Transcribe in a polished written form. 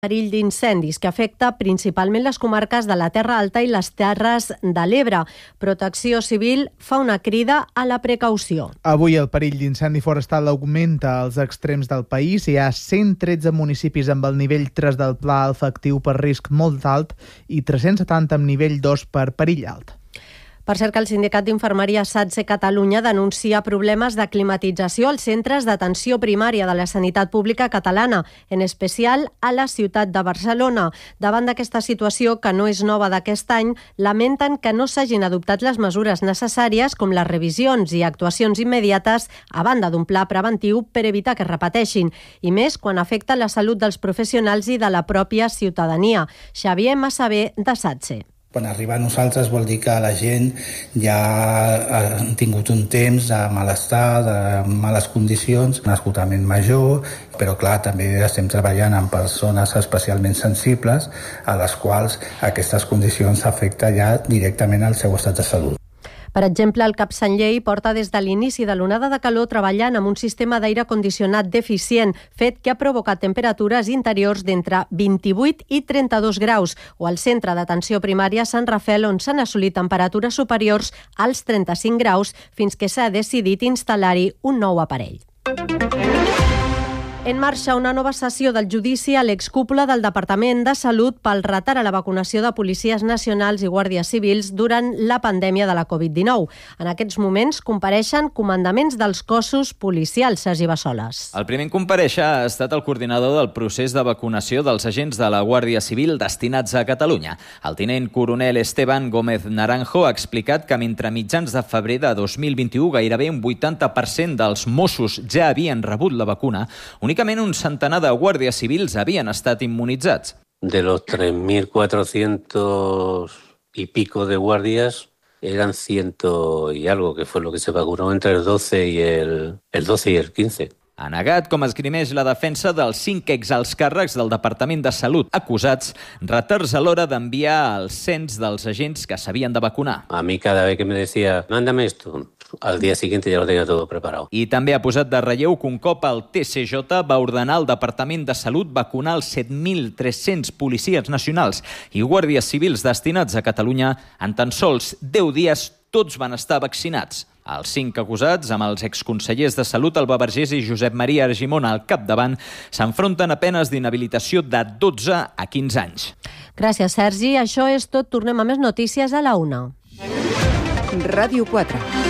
Perill d'incendis que afecta principalment les comarques de la Terra Alta i les Terres de l'Ebre. Protecció Civil fa una crida a la precaució. Avui el perill d'incendi forestal augmenta als extrems del país. Hi ha 113 municipis amb el nivell 3 del pla efectiu per risc molt alt i 370 amb nivell 2 per perill alt. Per cert, que el Sindicat d'Infermeria SATSE Catalunya denuncia problemes de climatització als centres d'atenció primària de la sanitat pública catalana, en especial a la ciutat de Barcelona. Davant d'aquesta situació, que no és nova d'aquest any, lamenten que no s'hagin adoptat les mesures necessàries com les revisions i actuacions immediates a banda d'un pla preventiu per evitar que es repeteixin, i més quan afecta la salut dels professionals i de la pròpia ciutadania. Xavier Massabé, de SATSE. Quan arriba a nosaltres vol dir que la gent ja ha tingut un temps de malestar, de males condicions, un esgotament major, però clar, també estem treballant amb persones especialment sensibles a les quals aquestes condicions afecten ja directament al seu estat de salut. Per exemple, el CAP Sant Llei porta des de l'inici de l'onada de calor treballant amb un sistema d'aire condicionat deficient, fet que ha provocat temperatures interiors d'entre 28 i 32 graus, o al centre d'atenció primària Sant Rafel, on s'han assolit temperatures superiors als 35 graus, fins que s'ha decidit instal·lar-hi un nou aparell. En marxa una nova sessió del judici a l'excúpula del Departament de Salut pel retard a la vacunació de policies nacionals i guàrdies civils durant la pandèmia de la Covid-19. En aquests moments compareixen comandaments dels cossos policials, Sergi Bassoles. El primer en comparèixer ha estat el coordinador del procés de vacunació dels agents de la Guàrdia Civil destinats a Catalunya. El tinent coronel Esteban Gómez Naranjo ha explicat que mentre mitjans de febrer de 2021 gairebé un 80% dels Mossos ja havien rebut la vacuna, únicament un centenar de guàrdies civils havien estat immunitzats. De los 3.400 y pico de guardias, eran 100 y algo, que fue lo que se vacunó entre el 12 y el 15. Ha negat com esgrimeix la defensa dels 5 exalts càrrecs del Departament de Salut acusats retards a l'hora d'enviar el cens dels agents que s'havien de vacunar. A mí cada vez que me decía, mándame esto, al día siguiente ya lo tenía todo preparado. I també ha posat de relleu que un cop el TCJ va ordenar al Departament de Salut vacunar els 7.300 policies nacionals i guàrdies civils destinats a Catalunya, en tan sols 10 dies tots van estar vaccinats. Els 5 acusats, amb els exconsellers de Salut, Alba Vergés i Josep Maria Argimon al capdavant, s'enfronten a penes d'inhabilitació de 12 a 15 anys. Gràcies, Sergi. Això és tot. Tornem a més notícies a la 1. Ràdio 4.